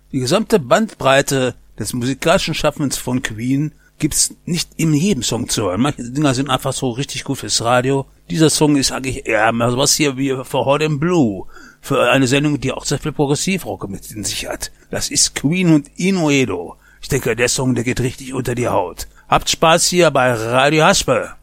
Die gesamte Bandbreite des musikalischen Schaffens von Queen gibt's nicht in jedem Song zu hören. Manche Dinger sind einfach so richtig gut fürs Radio. Dieser Song ist eigentlich eher mal sowas hier wie für Hot and Blue. Für eine Sendung, die auch sehr viel Progressivrock mit in sich hat. Das ist Queen und Innuendo. Ich denke, der Song, der geht richtig unter die Haut. Habt Spaß hier bei Radio Haspe.